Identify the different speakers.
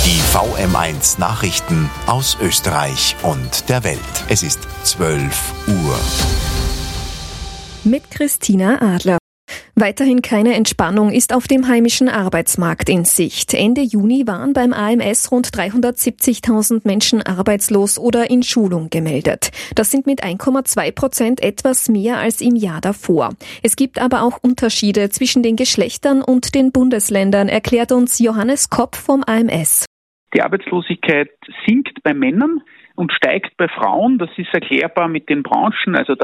Speaker 1: Die VM1 Nachrichten aus Österreich und der Welt. Es ist 12 Uhr.
Speaker 2: Mit Christina Adler. Weiterhin keine Entspannung ist auf dem heimischen Arbeitsmarkt in Sicht. Ende Juni waren beim AMS rund 370.000 Menschen arbeitslos oder in Schulung gemeldet. Das sind mit 1,2% etwas mehr als im Jahr davor. Es gibt aber auch Unterschiede zwischen den Geschlechtern und den Bundesländern, erklärt uns Johannes Kopp vom AMS.
Speaker 3: Die Arbeitslosigkeit sinkt bei Männern und steigt bei Frauen. Das ist erklärbar mit den Branchen, also der